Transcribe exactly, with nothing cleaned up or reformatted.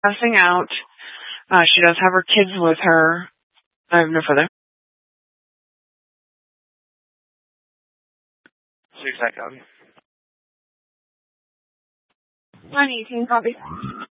passing out. Uh, she does have her kids with her. I have no further. Six, I copy. Honey, can you copy?